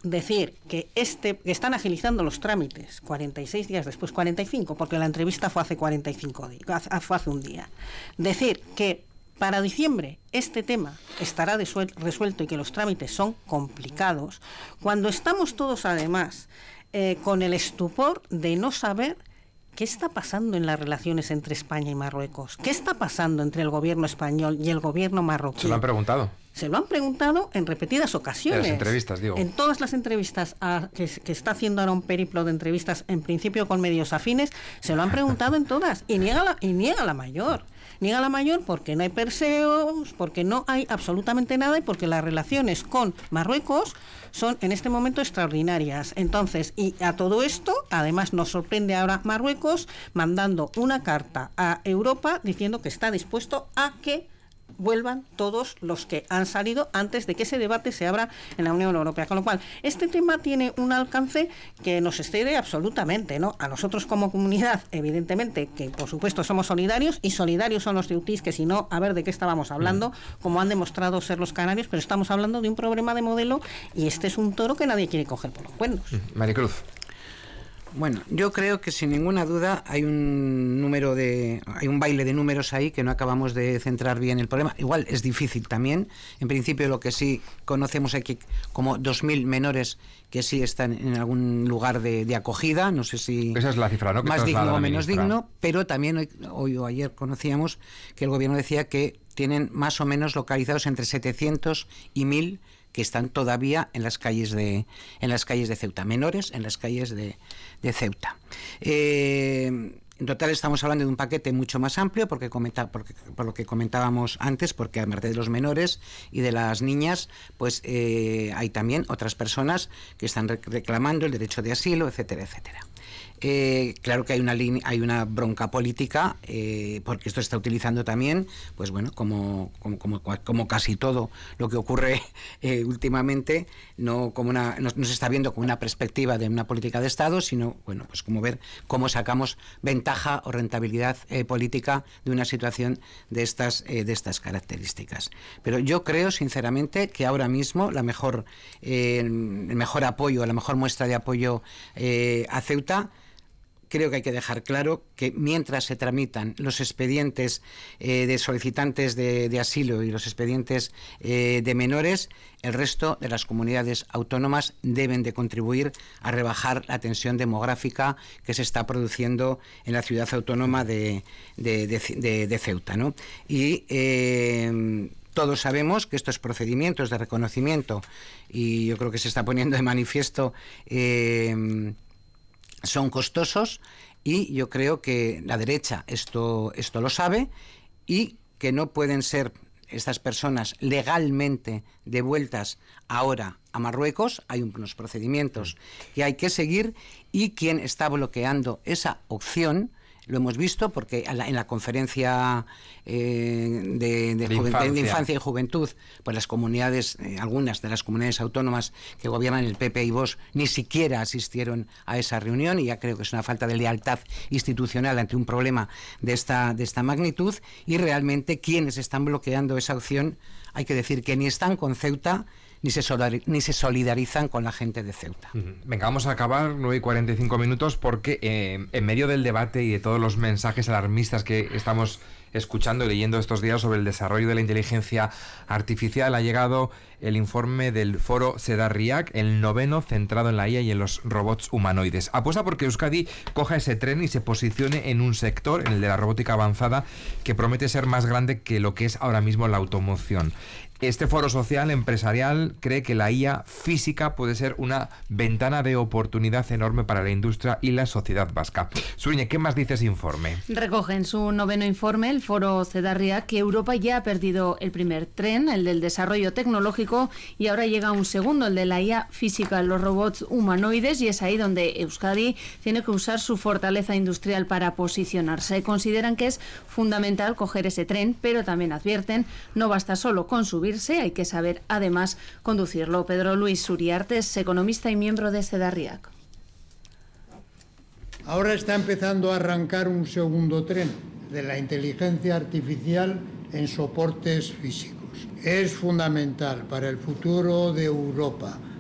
decir que están agilizando los trámites 46 días después, 45, porque la entrevista fue hace 45 días, fue hace un día. Decir que para diciembre este tema estará resuelto y que los trámites son complicados, cuando estamos todos además con el estupor de no saber qué está pasando en las relaciones entre España y Marruecos, qué está pasando entre el gobierno español y el gobierno marroquí. ¿Se lo han preguntado? Se lo han preguntado en repetidas ocasiones. En las entrevistas, digo. En todas las entrevistas que está haciendo ahora un periplo de entrevistas, en principio con medios afines, se lo han preguntado en todas. Y niega la mayor. Niega la mayor porque no hay perseos, porque no hay absolutamente nada y porque las relaciones con Marruecos son en este momento extraordinarias. Entonces, y a todo esto, además nos sorprende ahora Marruecos mandando una carta a Europa diciendo que está dispuesto a que vuelvan todos los que han salido antes de que ese debate se abra en la Unión Europea. Con lo cual, este tema tiene un alcance que nos excede absolutamente, ¿no? A nosotros como comunidad, evidentemente, que por supuesto somos solidarios, y solidarios son los ceutís, que si no, a ver de qué estábamos hablando, como han demostrado ser los canarios, pero estamos hablando de un problema de modelo y este es un toro que nadie quiere coger por los cuernos. Maricruz. Bueno, yo creo que sin ninguna duda hay un baile de números ahí que no acabamos de centrar bien el problema. Igual es difícil también. En principio lo que sí conocemos aquí como 2.000 menores que sí están en algún lugar de acogida. No sé si esa es la cifra, ¿no? Más digno o menos digno, pero también hoy o ayer conocíamos que el gobierno decía que tienen más o menos localizados entre 700 y 1.000 que están todavía en las calles de Ceuta, menores en las calles de Ceuta. En total estamos hablando de un paquete mucho más amplio, por lo que comentábamos antes, porque además de los menores y de las niñas, pues hay también otras personas que están reclamando el derecho de asilo, etcétera, etcétera. Claro que hay una bronca política, porque esto se está utilizando también, pues bueno, como casi todo lo que ocurre últimamente, no se está viendo como una perspectiva de una política de Estado, sino bueno, pues como ver cómo sacamos ventaja o rentabilidad política de una situación de estas características. Pero yo creo sinceramente que ahora mismo el mejor apoyo, la mejor muestra de apoyo a Ceuta, creo que hay que dejar claro que mientras se tramitan los expedientes de solicitantes de asilo y los expedientes de menores, el resto de las comunidades autónomas deben de contribuir a rebajar la tensión demográfica que se está produciendo en la ciudad autónoma de Ceuta, ¿no? Y todos sabemos que estos procedimientos de reconocimiento, y yo creo que se está poniendo de manifiesto, son costosos, y yo creo que la derecha esto lo sabe, y que no pueden ser estas personas legalmente devueltas ahora a Marruecos. Hay unos procedimientos que hay que seguir, y quien está bloqueando esa opción, lo hemos visto porque en la conferencia de infancia y juventud, pues las comunidades, algunas de las comunidades autónomas que gobiernan el PP y Vox, ni siquiera asistieron a esa reunión, y ya creo que es una falta de lealtad institucional ante un problema de esta magnitud. Y realmente quienes están bloqueando esa opción, hay que decir que ni están con Ceuta, ni se solidarizan con la gente de Ceuta. Venga, vamos a acabar, 9:45, porque en medio del debate y de todos los mensajes alarmistas que estamos escuchando y leyendo estos días sobre el desarrollo de la inteligencia artificial, ha llegado el informe del foro Cedarriac, el 9º, centrado en la IA y en los robots humanoides. Apuesta porque Euskadi coja ese tren y se posicione en un sector, en el de la robótica avanzada, que promete ser más grande que lo que es ahora mismo la automoción. Este foro social empresarial cree que la IA física puede ser una ventana de oportunidad enorme para la industria y la sociedad vasca. Suriñe, ¿qué más dice ese informe? Recoge en su 9º informe el foro Cedarriac que Europa ya ha perdido el primer tren, el del desarrollo tecnológico, y ahora llega un segundo, el de la IA física, los robots humanoides, y es ahí donde Euskadi tiene que usar su fortaleza industrial para posicionarse. Consideran que es fundamental coger ese tren, pero también advierten, no basta solo con subir, hay que saber además conducirlo. Pedro Luis Uriartes, economista y miembro de Cedarriac. Ahora está empezando a arrancar un segundo tren de la inteligencia artificial en soportes físicos. Es fundamental para el futuro de Europa